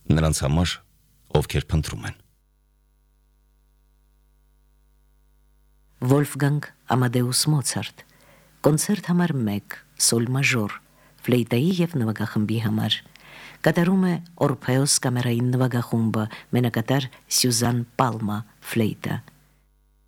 նրանց համար, ովքեր փնտրում են։ Վոլֆգանգ Ամադեուս Մոցարտ, կոնցերտ համար 1, սոլ մաժոր, ֆլեյտայի և նվագախմբի համար, կատարում է Օրփեոս կամերային նվագախումբը, մենակատար Սյուզան Պալմա, ֆլեյտա։